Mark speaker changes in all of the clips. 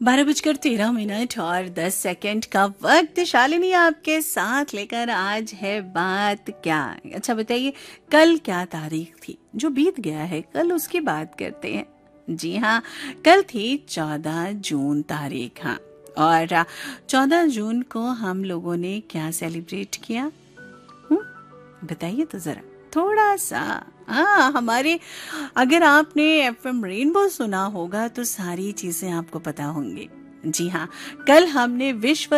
Speaker 1: 12:13 और 10 सेकंड का वक्त। शालिनी आपके साथ लेकर आज है बात क्या। अच्छा बताइए, कल क्या तारीख थी? जो बीत गया है कल उसकी बात करते हैं। जी हाँ, कल थी 14 जून तारीख। हाँ, और 14 जून को हम लोगों ने क्या सेलिब्रेट किया, बताइए तो जरा थोड़ा सा। हाँ, हमारे अगर आपने एफएम रेनबो सुना होगा तो सारी चीजें आपको पता होंगी। जी हाँ, कल हमने विश्व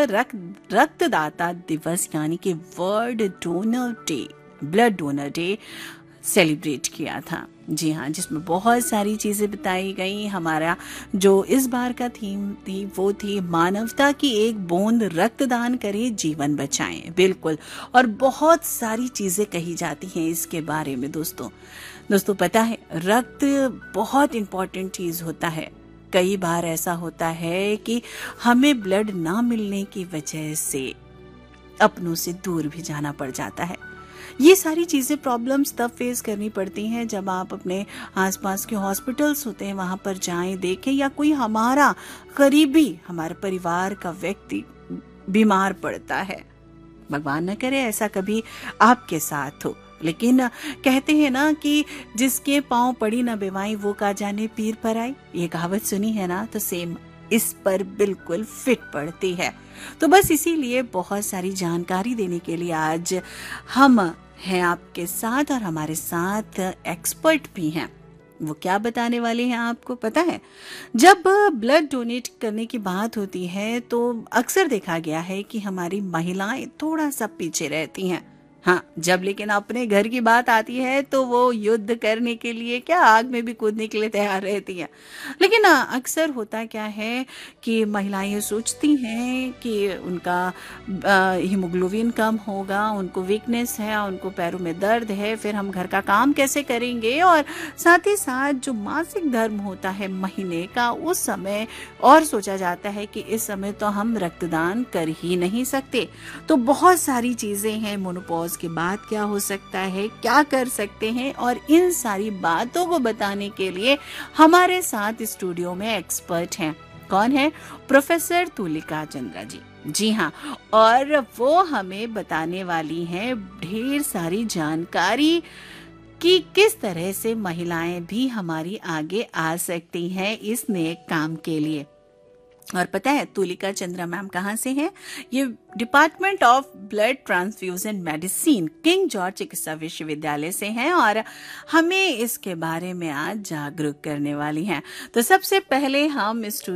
Speaker 1: रक्तदाता दिवस यानी कि world donor day, blood donor day celebrate किया था। जी हाँ, जिसमें बहुत सारी चीजें बताई गई। हमारा जो इस बार का थीम थी वो थी मानवता की एक बूंद रक्तदान करे जीवन बचाएं। बिल्कुल, और बहुत सारी चीजें कही जाती हैं इसके बारे में। दोस्तों पता है, रक्त बहुत इंपॉर्टेंट चीज होता है। कई बार ऐसा होता है कि हमें ब्लड ना मिलने की वजह से अपनों से दूर भी जाना पड़ जाता है। ये सारी चीजें, प्रॉब्लम्स तब फेस करनी पड़ती हैं जब आप अपने आसपास के हॉस्पिटल्स होते हैं वहां पर जाएं, देखें, या कोई हमारा करीबी, हमारे परिवार का व्यक्ति बीमार पड़ता है। भगवान न करे ऐसा कभी आपके साथ हो, लेकिन कहते हैं ना कि जिसके पांव पड़ी न बेवाई वो का जाने पीर पर आई। ये कहावत सुनी है ना, तो सेम इस पर बिल्कुल फिट पड़ती है। तो बस इसीलिए बहुत सारी जानकारी देने के लिए आज हम हैं आपके साथ, और हमारे साथ एक्सपर्ट भी हैं। वो क्या बताने वाले हैं आपको पता है? जब ब्लड डोनेट करने की बात होती है तो अक्सर देखा गया है कि हमारी महिलाएं थोड़ा सा पीछे रहती हैं। हाँ, जब लेकिन अपने घर की बात आती है तो वो युद्ध करने के लिए क्या, आग में भी कूदने के लिए तैयार रहती हैं। लेकिन अक्सर होता क्या है कि महिलाएं ये सोचती हैं कि उनका हीमोग्लोबिन कम होगा, उनको वीकनेस है, उनको पैरों में दर्द है, फिर हम घर का काम कैसे करेंगे। और साथ ही साथ जो मासिक धर्म होता है महीने का, उस समय और सोचा जाता है कि इस समय तो हम रक्तदान कर ही नहीं सकते। तो बहुत सारी चीजें हैं। मोनोपॉज के बाद क्या हो सकता है, क्या कर सकते हैं, और इन सारी बातों को बताने के लिए हमारे साथ स्टूडियो में एक्सपर्ट हैं। कौन है? प्रोफेसर तुलिका चंद्रा जी। जी हाँ, और वो हमें बताने वाली हैं ढेर सारी जानकारी कि किस तरह से महिलाएं भी हमारी आगे आ सकती हैं इस नेक काम के लिए। और पता है तुलिका चंद्रा मैम कहाँ से हैं? ये department of blood transfusion medicine, king George चिकित्सा विश्वविद्यालय से हैं, और हमें इसके बारे में आज जागरूक करने वाली हैं। तो सबसे पहले हम